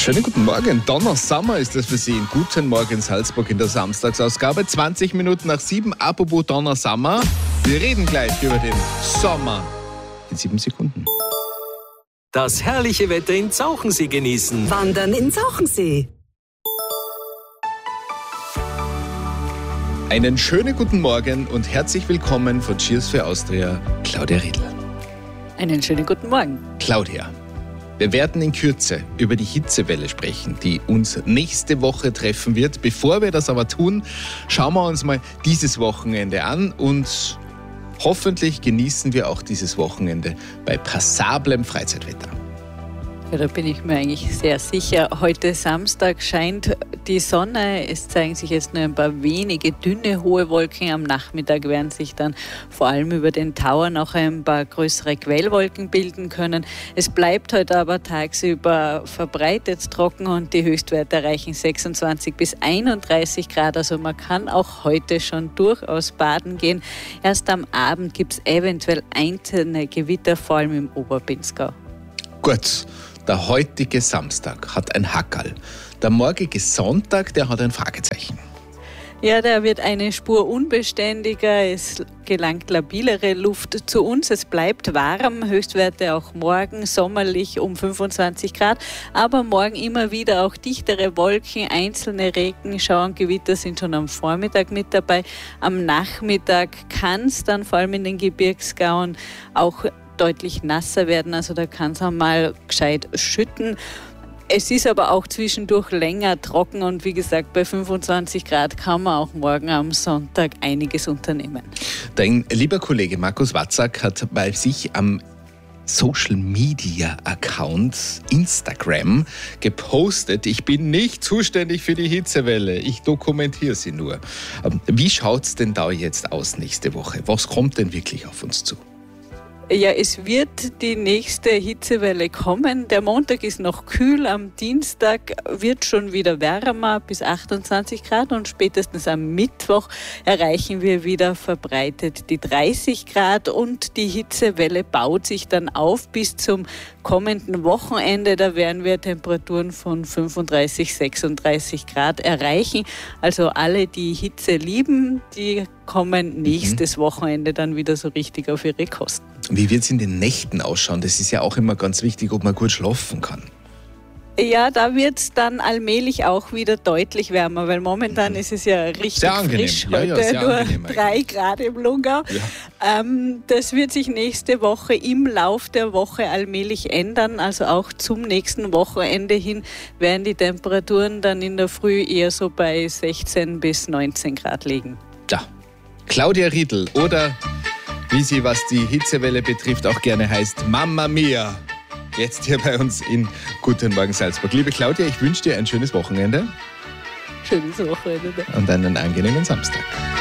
Schönen guten Morgen. Donna Summer ist das für Sie. Guten Morgen Salzburg in der Samstagsausgabe. 20 Minuten nach 7. Apropos Donna Summer. Wir reden gleich über den Sommer in 7 Sekunden. Das herrliche Wetter in Zauchensee genießen. Wandern in Zauchensee. Einen schönen guten Morgen und herzlich willkommen von Cheers für Austria, Claudia Riedl. Einen schönen guten Morgen. Claudia, wir werden in Kürze über die Hitzewelle sprechen, die uns nächste Woche treffen wird. Bevor wir das aber tun, schauen wir uns mal dieses Wochenende an und hoffentlich genießen wir auch dieses Wochenende bei passablem Freizeitwetter. Ja, da bin ich mir eigentlich sehr sicher. Heute Samstag scheint die Sonne. Es zeigen sich jetzt nur ein paar wenige dünne, hohe Wolken. Am Nachmittag werden sich dann vor allem über den Tower noch ein paar größere Quellwolken bilden können. Es bleibt heute aber tagsüber verbreitet trocken und die Höchstwerte erreichen 26 bis 31 Grad. Also man kann auch heute schon durchaus baden gehen. Erst am Abend gibt es eventuell einzelne Gewitter, vor allem im Oberpinzgau. Gut. Der heutige Samstag hat ein Hackerl. Der morgige Sonntag, der hat ein Fragezeichen. Ja, der wird eine Spur unbeständiger. Es gelangt labilere Luft zu uns. Es bleibt warm. Höchstwerte auch morgen sommerlich um 25 Grad. Aber morgen immer wieder auch dichtere Wolken. Einzelne Regenschauergewitter sind schon am Vormittag mit dabei. Am Nachmittag kann es dann vor allem in den Gebirgsgauen auch deutlich nasser werden, also da kann es einmal gescheit schütten. Es ist aber auch zwischendurch länger trocken und wie gesagt, bei 25 Grad kann man auch morgen am Sonntag einiges unternehmen. Dein lieber Kollege Markus Watzak hat bei sich am Social Media Account Instagram gepostet: Ich bin nicht zuständig für die Hitzewelle, ich dokumentiere sie nur. Wie schaut es denn da jetzt aus nächste Woche? Was kommt denn wirklich auf uns zu? Ja, es wird die nächste Hitzewelle kommen. Der Montag ist noch kühl, am Dienstag wird schon wieder wärmer bis 28 Grad und spätestens am Mittwoch erreichen wir wieder verbreitet die 30 Grad und die Hitzewelle baut sich dann auf bis zum kommenden Wochenende. Da werden wir Temperaturen von 35, 36 Grad erreichen. Also alle, die Hitze lieben, die kommen nächstes Wochenende dann wieder so richtig auf ihre Kosten. Wie wird es in den Nächten ausschauen? Das ist ja auch immer ganz wichtig, ob man gut schlafen kann. Ja, da wird es dann allmählich auch wieder deutlich wärmer, weil momentan ist es ja richtig frisch. Heute nur 3 Grad im Lungau. Ja. Das wird sich nächste Woche im Lauf der Woche allmählich ändern. Also auch zum nächsten Wochenende hin werden die Temperaturen dann in der Früh eher so bei 16 bis 19 Grad liegen. Ja, Claudia Riedl oder wie sie, was die Hitzewelle betrifft, auch gerne heißt Mamma Mia. Jetzt hier bei uns in Guten Morgen Salzburg. Liebe Claudia, ich wünsche dir ein schönes Wochenende. Schönes Wochenende. Und einen angenehmen Samstag.